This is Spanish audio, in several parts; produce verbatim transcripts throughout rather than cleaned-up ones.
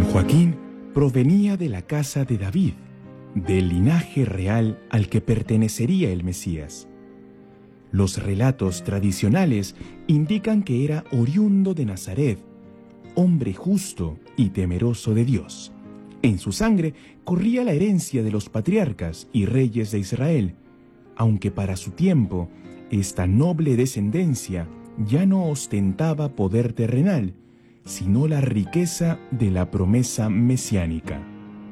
Joaquín provenía de la casa de David, del linaje real al que pertenecería el Mesías. Los relatos tradicionales indican que era oriundo de Nazaret, hombre justo y temeroso de Dios. En su sangre corría la herencia de los patriarcas y reyes de Israel, aunque para su tiempo esta noble descendencia ya no ostentaba poder terrenal, sino la riqueza de la promesa mesiánica.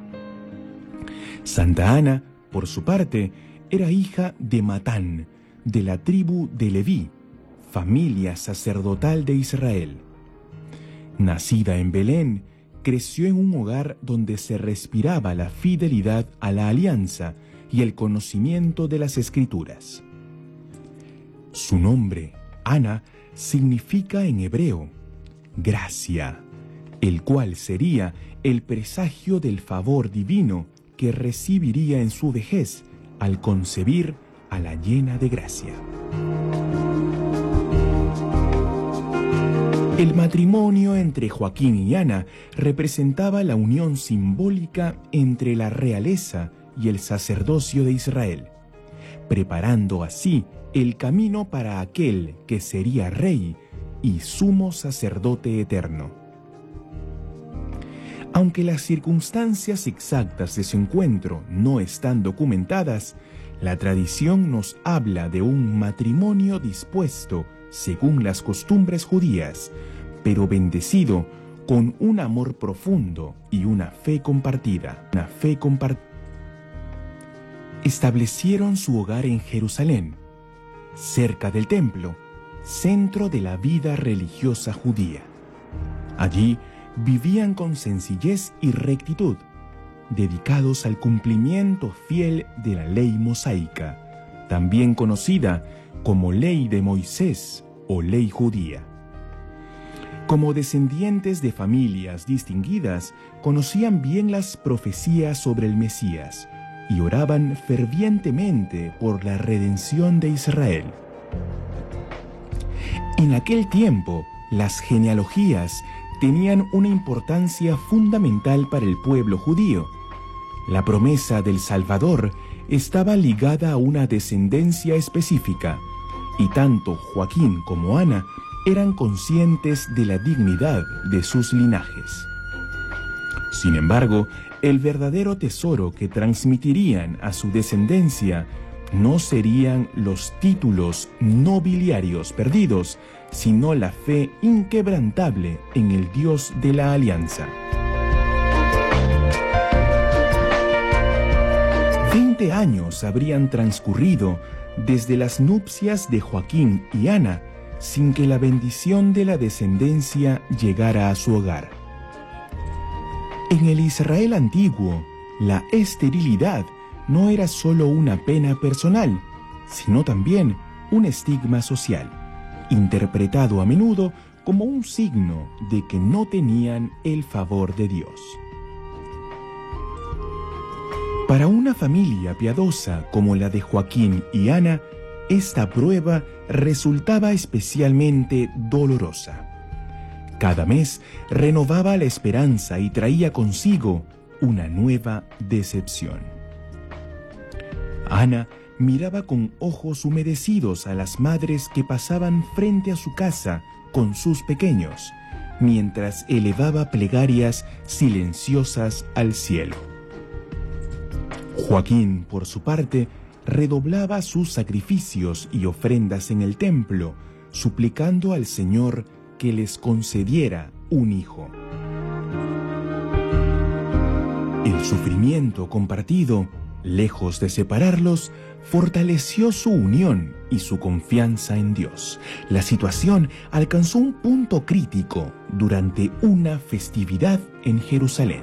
Santa Ana, por su parte, era hija de Matán, de la tribu de Leví, familia sacerdotal de Israel. Nacida en Belén, creció en un hogar donde se respiraba la fidelidad a la alianza y el conocimiento de las Escrituras. Su nombre, Ana, significa en hebreo gracia, el cual sería el presagio del favor divino que recibiría en su vejez al concebir a la llena de gracia. El matrimonio entre Joaquín y Ana representaba la unión simbólica entre la realeza y el sacerdocio de Israel, preparando así el camino para aquel que sería rey y sumo sacerdote eterno. Aunque las circunstancias exactas de su encuentro no están documentadas, la tradición nos habla de un matrimonio dispuesto según las costumbres judías, pero bendecido con un amor profundo y una fe compartida. Una fe compartida. Establecieron su hogar en Jerusalén, cerca del templo, centro de la vida religiosa judía. Allí vivían con sencillez y rectitud, dedicados al cumplimiento fiel de la ley mosaica, también conocida como ley de Moisés o ley judía. Como descendientes de familias distinguidas, conocían bien las profecías sobre el Mesías y oraban fervientemente por la redención de Israel. En aquel tiempo, las genealogías tenían una importancia fundamental para el pueblo judío. La promesa del Salvador estaba ligada a una descendencia específica, y tanto Joaquín como Ana eran conscientes de la dignidad de sus linajes. Sin embargo, el verdadero tesoro que transmitirían a su descendencia no serían los títulos nobiliarios perdidos, sino la fe inquebrantable en el Dios de la alianza. Veinte años habrían transcurrido desde las nupcias de Joaquín y Ana sin que la bendición de la descendencia llegara a su hogar. En el Israel antiguo, la esterilidad no era solo una pena personal, sino también un estigma social, interpretado a menudo como un signo de que no tenían el favor de Dios. Para una familia piadosa como la de Joaquín y Ana, esta prueba resultaba especialmente dolorosa. Cada mes renovaba la esperanza y traía consigo una nueva decepción. Ana miraba con ojos humedecidos a las madres que pasaban frente a su casa con sus pequeños, mientras elevaba plegarias silenciosas al cielo. Joaquín, por su parte, redoblaba sus sacrificios y ofrendas en el templo, suplicando al Señor que les concediera un hijo. El sufrimiento compartido, lejos de separarlos, fortaleció su unión y su confianza en Dios. La situación alcanzó un punto crítico durante una festividad en Jerusalén.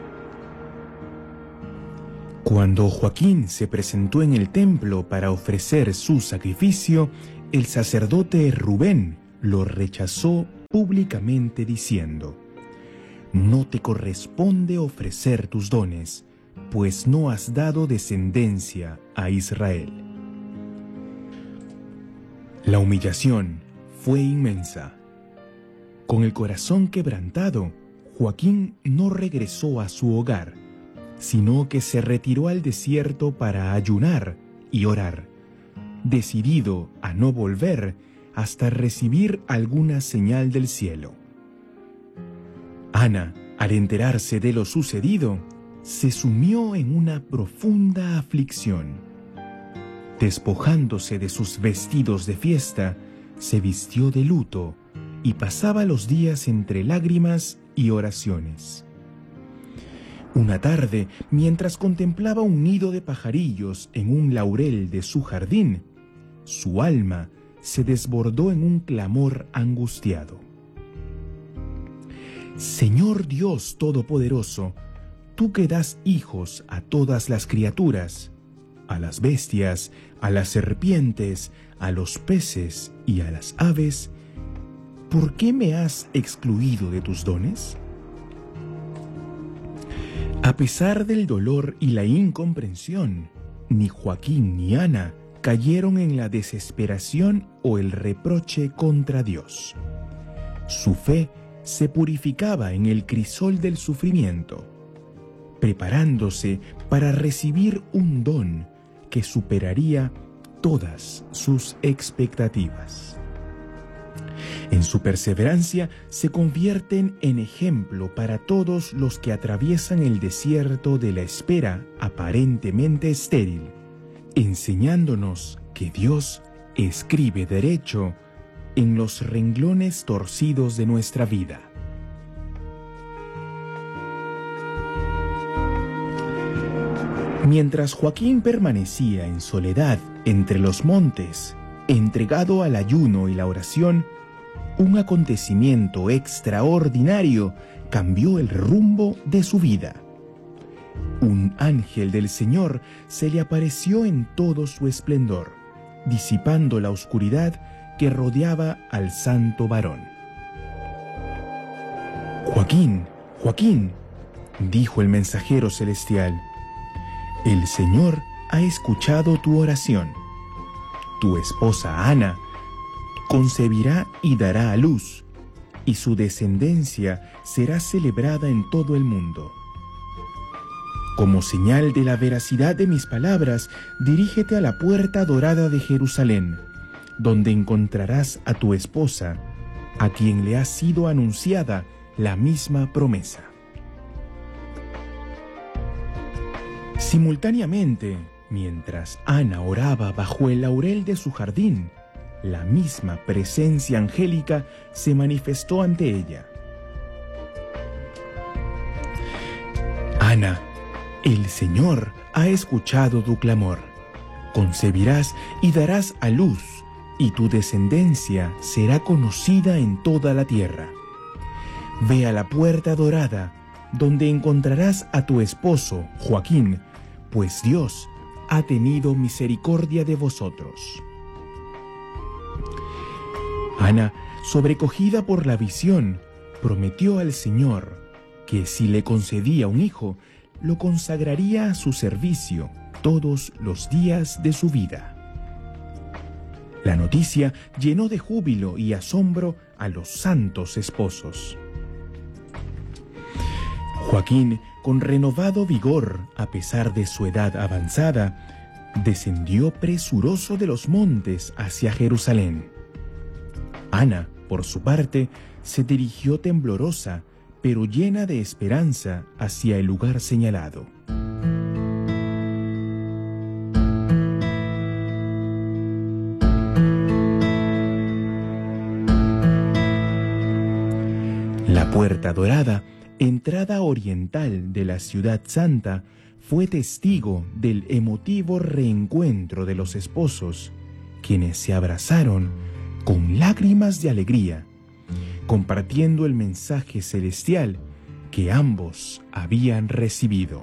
Cuando Joaquín se presentó en el templo para ofrecer su sacrificio, el sacerdote Rubén lo rechazó públicamente diciendo: «No te corresponde ofrecer tus dones, pues no has dado descendencia a Israel». La humillación fue inmensa. Con el corazón quebrantado, Joaquín no regresó a su hogar, sino que se retiró al desierto para ayunar y orar, decidido a no volver hasta recibir alguna señal del cielo. Ana, al enterarse de lo sucedido, se sumió en una profunda aflicción. Despojándose de sus vestidos de fiesta, se vistió de luto y pasaba los días entre lágrimas y oraciones. Una tarde, mientras contemplaba un nido de pajarillos en un laurel de su jardín, su alma se desbordó en un clamor angustiado. Señor Dios Todopoderoso, tú que das hijos a todas las criaturas, a las bestias, a las serpientes, a los peces y a las aves, ¿por qué me has excluido de tus dones? A pesar del dolor y la incomprensión, ni Joaquín ni Ana cayeron en la desesperación o el reproche contra Dios. Su fe se purificaba en el crisol del sufrimiento, preparándose para recibir un don que superaría todas sus expectativas. En su perseverancia se convierten en ejemplo para todos los que atraviesan el desierto de la espera aparentemente estéril, enseñándonos que Dios escribe derecho en los renglones torcidos de nuestra vida. Mientras Joaquín permanecía en soledad entre los montes, entregado al ayuno y la oración, un acontecimiento extraordinario cambió el rumbo de su vida. Un ángel del Señor se le apareció en todo su esplendor, disipando la oscuridad que rodeaba al santo varón. Joaquín, Joaquín, dijo el mensajero celestial, el Señor ha escuchado tu oración. Tu esposa Ana concebirá y dará a luz, y su descendencia será celebrada en todo el mundo. Como señal de la veracidad de mis palabras, dirígete a la puerta dorada de Jerusalén, donde encontrarás a tu esposa, a quien le ha sido anunciada la misma promesa. Simultáneamente, mientras Ana oraba bajo el laurel de su jardín, la misma presencia angélica se manifestó ante ella. Ana, el Señor ha escuchado tu clamor. Concebirás y darás a luz, y tu descendencia será conocida en toda la tierra. Ve a la puerta dorada, donde encontrarás a tu esposo, Joaquín, pues Dios ha tenido misericordia de vosotros. Ana, sobrecogida por la visión, prometió al Señor que si le concedía un hijo, lo consagraría a su servicio todos los días de su vida. La noticia llenó de júbilo y asombro a los santos esposos. Joaquín, con renovado vigor, a pesar de su edad avanzada, descendió presuroso de los montes hacia Jerusalén. Ana, por su parte, se dirigió temblorosa, pero llena de esperanza, hacia el lugar señalado. La puerta dorada, entrada oriental de la ciudad santa, fue testigo del emotivo reencuentro de los esposos, quienes se abrazaron con lágrimas de alegría, compartiendo el mensaje celestial que ambos habían recibido.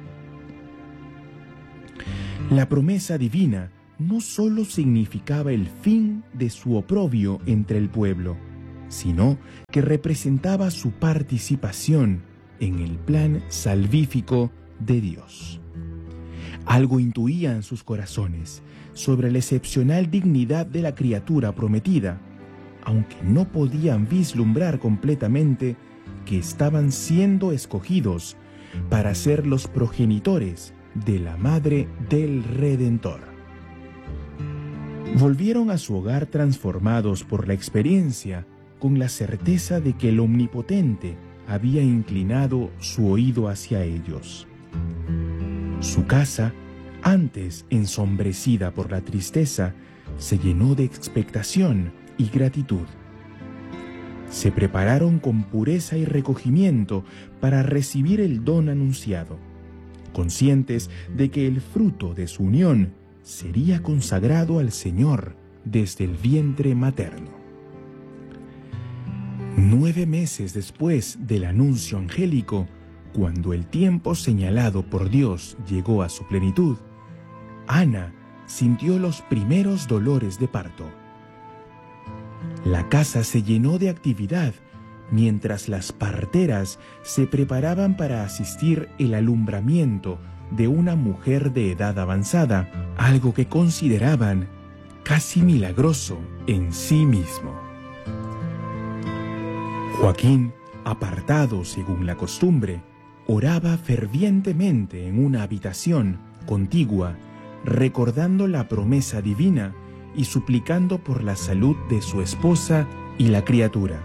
La promesa divina no solo significaba el fin de su oprobio entre el pueblo, sino que representaba su participación en el plan salvífico de Dios. Algo intuían sus corazones sobre la excepcional dignidad de la criatura prometida, aunque no podían vislumbrar completamente que estaban siendo escogidos para ser los progenitores de la madre del Redentor. Volvieron a su hogar transformados por la experiencia, con la certeza de que el Omnipotente había inclinado su oído hacia ellos. Su casa, antes ensombrecida por la tristeza, se llenó de expectación y gratitud. Se prepararon con pureza y recogimiento para recibir el don anunciado, conscientes de que el fruto de su unión sería consagrado al Señor desde el vientre materno. Nueve meses después del anuncio angélico, cuando el tiempo señalado por Dios llegó a su plenitud, Ana sintió los primeros dolores de parto. La casa se llenó de actividad mientras las parteras se preparaban para asistir el alumbramiento de una mujer de edad avanzada, algo que consideraban casi milagroso en sí mismo. Joaquín, apartado según la costumbre, oraba fervientemente en una habitación contigua, recordando la promesa divina y suplicando por la salud de su esposa y la criatura.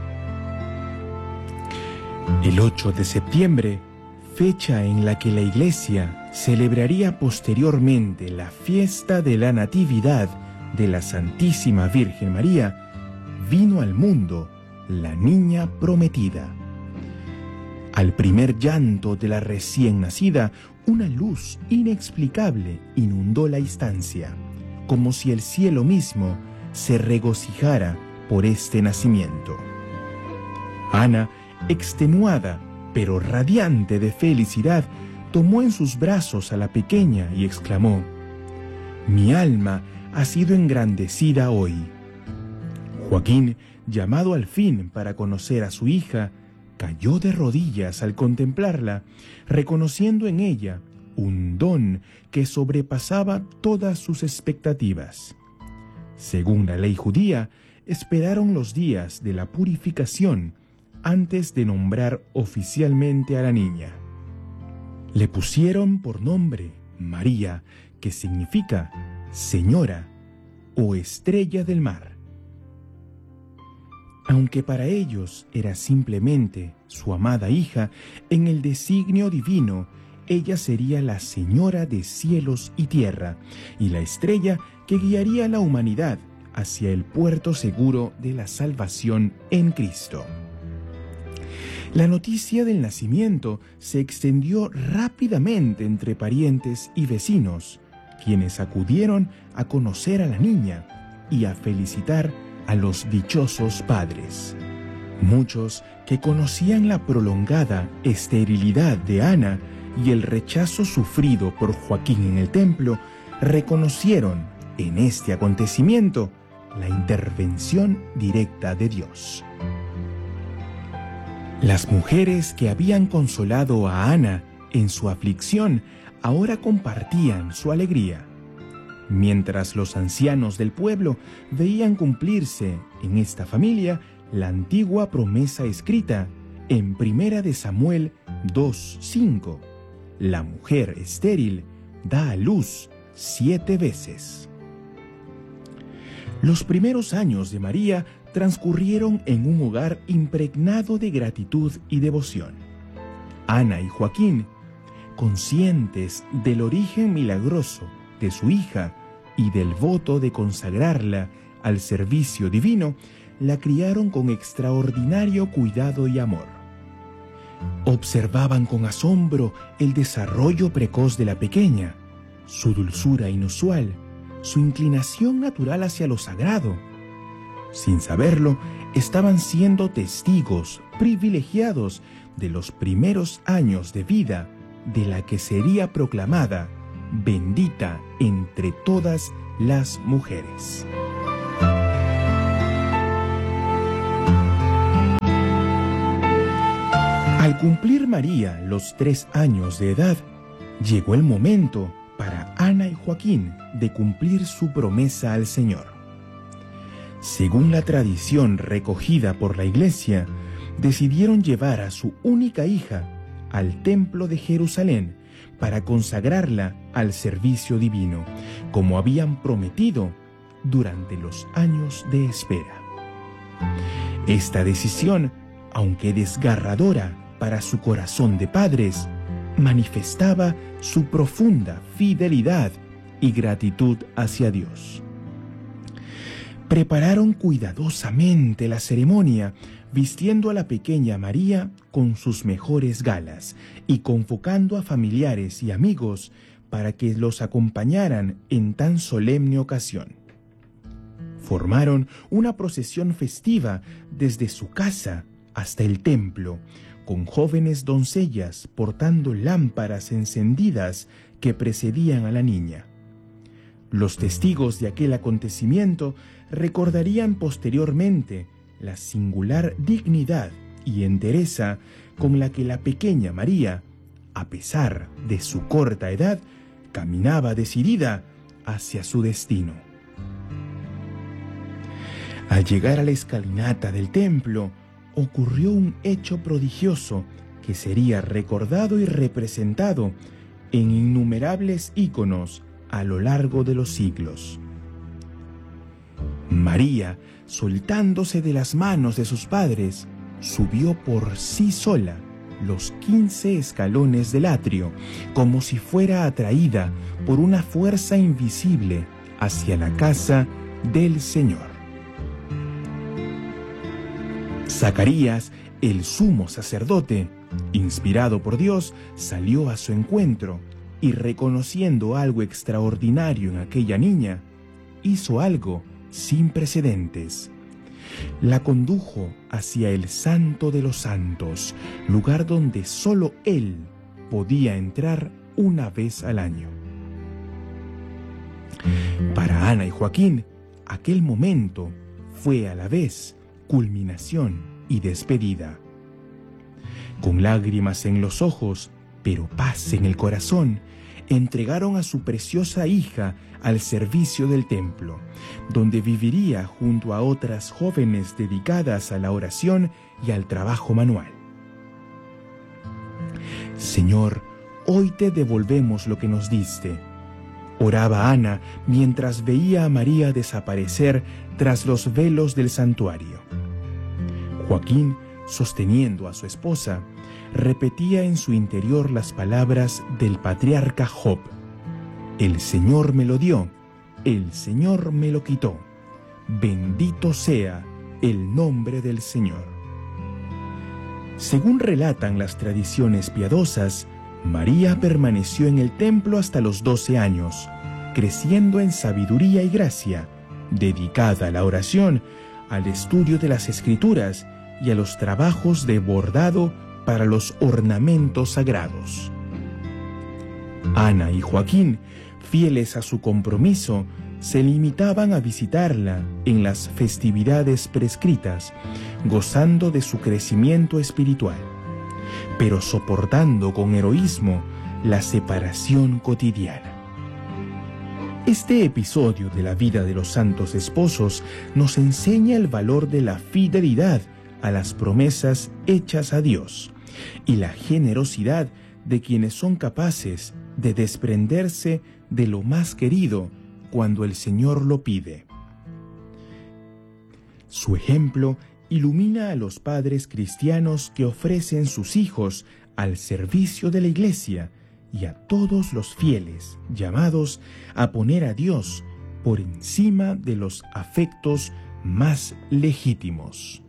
El ocho de septiembre, fecha en la que la Iglesia celebraría posteriormente la fiesta de la Natividad de la Santísima Virgen María, vino al mundo la niña prometida. Al primer llanto de la recién nacida, una luz inexplicable inundó la estancia, como si el cielo mismo se regocijara por este nacimiento. Ana, extenuada pero radiante de felicidad, tomó en sus brazos a la pequeña y exclamó: «Mi alma ha sido engrandecida hoy». Joaquín, llamado al fin para conocer a su hija, cayó de rodillas al contemplarla, reconociendo en ella un don que sobrepasaba todas sus expectativas. Según la ley judía, esperaron los días de la purificación antes de nombrar oficialmente a la niña. Le pusieron por nombre María, que significa Señora o Estrella del Mar. Aunque para ellos era simplemente su amada hija, en el designio divino, ella sería la Señora de cielos y tierra, y la estrella que guiaría a la humanidad hacia el puerto seguro de la salvación en Cristo. La noticia del nacimiento se extendió rápidamente entre parientes y vecinos, quienes acudieron a conocer a la niña y a felicitar a los dichosos padres. Muchos que conocían la prolongada esterilidad de Ana y el rechazo sufrido por Joaquín en el templo, reconocieron en este acontecimiento la intervención directa de Dios. Las mujeres que habían consolado a Ana en su aflicción ahora compartían su alegría, mientras los ancianos del pueblo veían cumplirse en esta familia la antigua promesa escrita en Primera de Samuel dos cinco. La mujer estéril da a luz siete veces. Los primeros años de María transcurrieron en un hogar impregnado de gratitud y devoción. Ana y Joaquín, conscientes del origen milagroso de su hija y del voto de consagrarla al servicio divino, la criaron con extraordinario cuidado y amor. Observaban con asombro el desarrollo precoz de la pequeña, su dulzura inusual, su inclinación natural hacia lo sagrado. Sin saberlo, estaban siendo testigos privilegiados de los primeros años de vida de la que sería proclamada bendita entre todas las mujeres. Al cumplir María los tres años de edad, llegó el momento para Ana y Joaquín de cumplir su promesa al Señor. Según la tradición recogida por la Iglesia, decidieron llevar a su única hija al templo de Jerusalén para consagrarla al servicio divino, como habían prometido durante los años de espera. Esta decisión, aunque desgarradora para su corazón de padres, manifestaba su profunda fidelidad y gratitud hacia Dios. Prepararon cuidadosamente la ceremonia, vistiendo a la pequeña María con sus mejores galas y convocando a familiares y amigos para que los acompañaran en tan solemne ocasión. Formaron una procesión festiva desde su casa hasta el templo, con jóvenes doncellas portando lámparas encendidas que precedían a la niña. Los testigos de aquel acontecimiento recordarían posteriormente la singular dignidad y entereza con la que la pequeña María, a pesar de su corta edad, caminaba decidida hacia su destino. Al llegar a la escalinata del templo, ocurrió un hecho prodigioso que sería recordado y representado en innumerables íconos a lo largo de los siglos. María, soltándose de las manos de sus padres, subió por sí sola los quince escalones del atrio, como si fuera atraída por una fuerza invisible hacia la casa del Señor. Zacarías, el sumo sacerdote, inspirado por Dios, salió a su encuentro y, reconociendo algo extraordinario en aquella niña, hizo algo sin precedentes. La condujo hacia el Santo de los Santos, lugar donde solo él podía entrar una vez al año. Para Ana y Joaquín, aquel momento fue a la vez culminación y despedida. Con lágrimas en los ojos, pero paz en el corazón, entregaron a su preciosa hija al servicio del templo, donde viviría junto a otras jóvenes dedicadas a la oración y al trabajo manual. Señor, hoy te devolvemos lo que nos diste. Oraba Ana mientras veía a María desaparecer tras los velos del santuario. Joaquín, sosteniendo a su esposa, repetía en su interior las palabras del patriarca Job: el Señor me lo dio, el Señor me lo quitó. Bendito sea el nombre del Señor. Según relatan las tradiciones piadosas, María permaneció en el templo hasta los doce años, creciendo en sabiduría y gracia, dedicada a la oración, al estudio de las Escrituras y a los trabajos de bordado para los ornamentos sagrados. Ana y Joaquín, fieles a su compromiso, se limitaban a visitarla en las festividades prescritas, gozando de su crecimiento espiritual, pero soportando con heroísmo la separación cotidiana. Este episodio de la vida de los santos esposos nos enseña el valor de la fidelidad a las promesas hechas a Dios y la generosidad de quienes son capaces de desprenderse de lo más querido cuando el Señor lo pide. Su ejemplo ilumina a los padres cristianos que ofrecen sus hijos al servicio de la Iglesia y a todos los fieles llamados a poner a Dios por encima de los afectos más legítimos.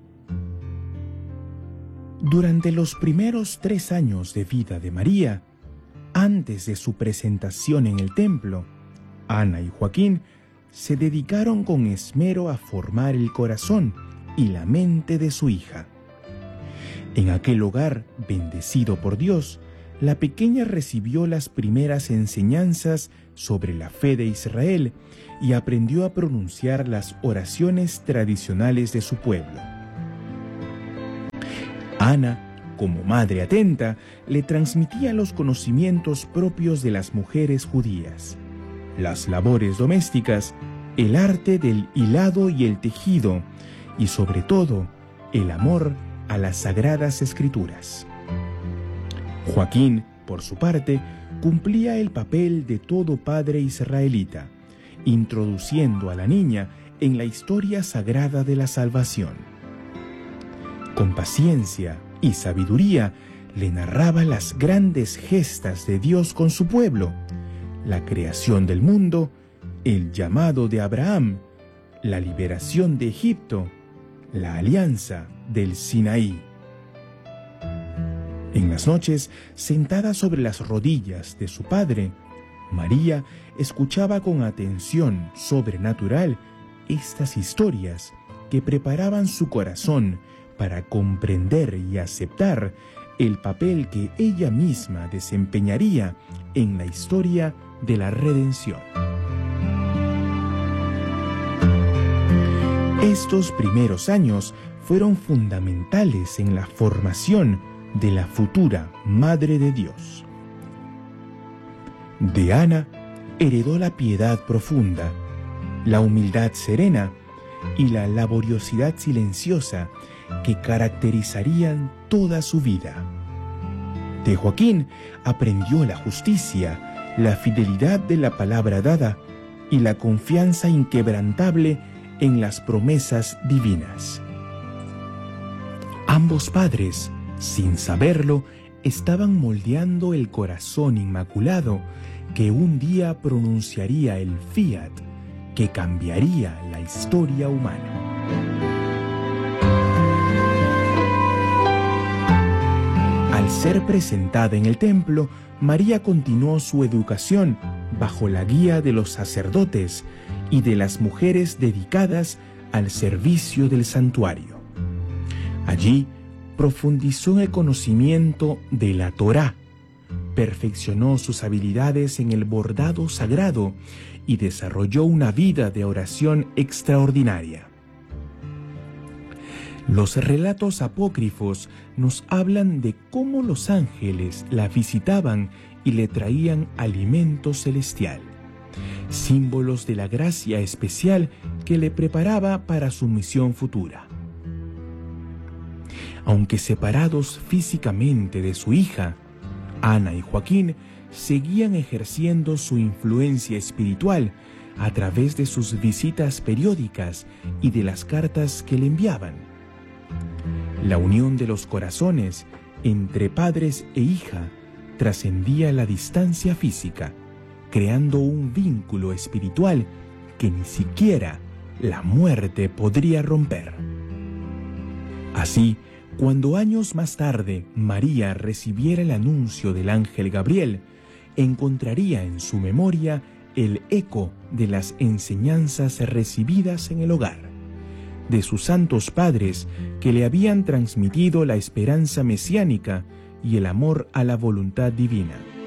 Durante los primeros tres años de vida de María, antes de su presentación en el templo, Ana y Joaquín se dedicaron con esmero a formar el corazón y la mente de su hija. En aquel hogar bendecido por Dios, la pequeña recibió las primeras enseñanzas sobre la fe de Israel y aprendió a pronunciar las oraciones tradicionales de su pueblo. Ana, como madre atenta, le transmitía los conocimientos propios de las mujeres judías, las labores domésticas, el arte del hilado y el tejido, y sobre todo, el amor a las Sagradas Escrituras. Joaquín, por su parte, cumplía el papel de todo padre israelita, introduciendo a la niña en la historia sagrada de la salvación. Con paciencia y sabiduría le narraba las grandes gestas de Dios con su pueblo, la creación del mundo, el llamado de Abraham, la liberación de Egipto, la alianza del Sinaí. En las noches, sentada sobre las rodillas de su padre, María escuchaba con atención sobrenatural estas historias que preparaban su corazón para comprender y aceptar el papel que ella misma desempeñaría en la historia de la redención. Estos primeros años fueron fundamentales en la formación de la futura Madre de Dios. De Ana heredó la piedad profunda, la humildad serena y la laboriosidad silenciosa que caracterizarían toda su vida. De Joaquín aprendió la justicia, la fidelidad de la palabra dada y la confianza inquebrantable en las promesas divinas. Ambos padres, sin saberlo, estaban moldeando el corazón inmaculado que un día pronunciaría el fiat que cambiaría la historia humana. Al ser presentada en el templo, María continuó su educación bajo la guía de los sacerdotes y de las mujeres dedicadas al servicio del santuario. Allí profundizó en el conocimiento de la Torá, perfeccionó sus habilidades en el bordado sagrado y desarrolló una vida de oración extraordinaria. Los relatos apócrifos nos hablan de cómo los ángeles la visitaban y le traían alimento celestial, símbolos de la gracia especial que le preparaba para su misión futura. Aunque separados físicamente de su hija, Ana y Joaquín seguían ejerciendo su influencia espiritual a través de sus visitas periódicas y de las cartas que le enviaban. La unión de los corazones entre padres e hija trascendía la distancia física, creando un vínculo espiritual que ni siquiera la muerte podría romper. Así, cuando años más tarde María recibiera el anuncio del ángel Gabriel, encontraría en su memoria el eco de las enseñanzas recibidas en el hogar, de sus santos padres que le habían transmitido la esperanza mesiánica y el amor a la voluntad divina.